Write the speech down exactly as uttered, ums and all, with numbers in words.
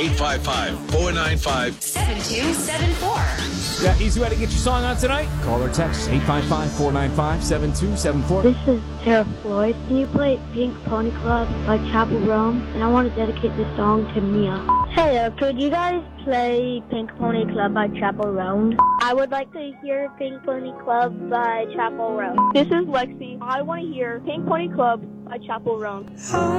eight five five, four nine five, seven two seven four. Yeah, easy way to get your song on tonight. Call or text eight five five, four nine five, seven two seven four. This is Sarah Floyd. Can you play Pink Pony Club by Chapel Rome? And I want to dedicate this song to Mia. Hey, uh, could you guys play Pink Pony Club by Chapel Roan? I would like to hear Pink Pony Club by Chapel Roan. This is Lexi. I want to hear Pink Pony Club by Chapel Roan.